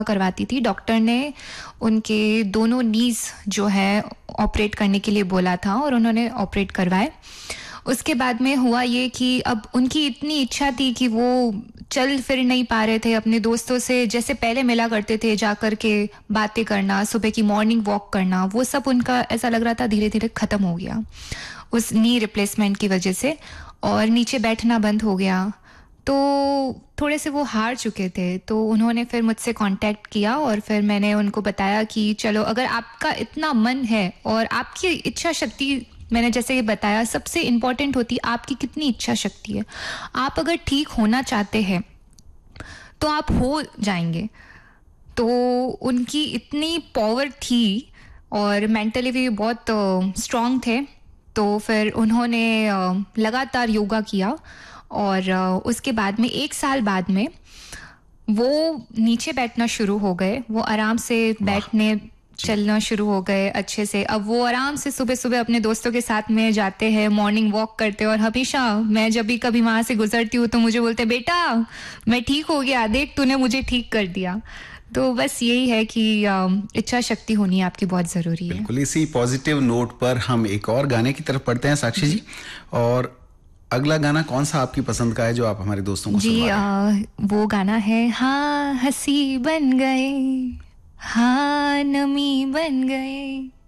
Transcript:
करवाती थी। डॉक्टर ने उनके दोनों नीज़ जो है ऑपरेट करने के लिए बोला था और उन्होंने ऑपरेट करवाए। उसके बाद में हुआ ये कि अब उनकी इतनी इच्छा थी कि वो चल फिर नहीं पा रहे थे, अपने दोस्तों से जैसे पहले मिला करते थे, जा कर के बातें करना, सुबह की मॉर्निंग वॉक करना, वो सब उनका ऐसा लग रहा था धीरे धीरे ख़त्म हो गया उस नी रिप्लेसमेंट की वजह से, और नीचे बैठना बंद हो गया। तो थोड़े से वो हार चुके थे, तो उन्होंने फिर मुझसे कांटेक्ट किया और फिर मैंने उनको बताया कि चलो अगर आपका इतना मन है और आपकी इच्छा शक्ति, मैंने जैसे ये बताया, सबसे इम्पोर्टेंट होती है आपकी कितनी इच्छा शक्ति है। आप अगर ठीक होना चाहते हैं तो आप हो जाएंगे। तो उनकी इतनी पावर थी और मेंटली भी बहुत स्ट्रांग थे। तो फिर उन्होंने लगातार योगा किया और उसके बाद में 1 साल बाद में वो नीचे बैठना शुरू हो गए। वो आराम से बैठने चलना शुरू हो गए अच्छे से। अब वो आराम से सुबह सुबह अपने दोस्तों के साथ में जाते हैं, मॉर्निंग वॉक करते हैं, और हमेशा मैं जब भी कभी वहाँ से गुजरती हूँ तो मुझे बोलते, बेटा मैं ठीक हो गया, देख तूने मुझे ठीक कर दिया। तो बस यही है कि इच्छा शक्ति होनी आपकी बहुत ज़रूरी है। बिल्कुल, इसी पॉजिटिव नोट पर हम एक और गाने की तरफ बढ़ते हैं साक्षी जी। और अगला गाना कौन सा आपकी पसंद का है जो आप हमारे दोस्तों को जी सुनवा रहे हैं? वो गाना है हाँ हंसी बन गए, हाँ नमी बन गए,